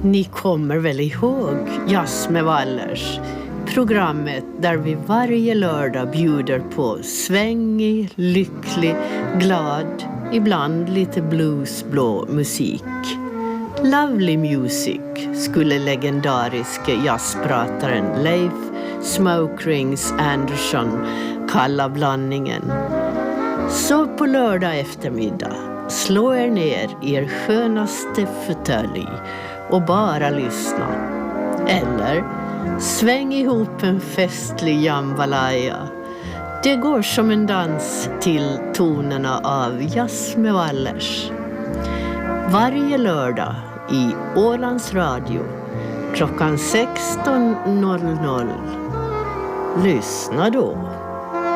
Ni kommer väl ihåg Jazz med Wallers? Programmet där vi varje lördag bjuder på svängig, lycklig, glad, ibland lite bluesblå musik. Lovely Music skulle legendariske jazzprataren Leif Smoke Rings Anderson kalla blandningen. Så på lördag eftermiddag, slå er ner i er skönaste fåtölj och bara lyssna. Eller sväng ihop en festlig jambalaya. Det går som en dans till tonerna av Jazz med Wallers. Varje lördag i Ålands Radio klockan 16.00. Lyssna då.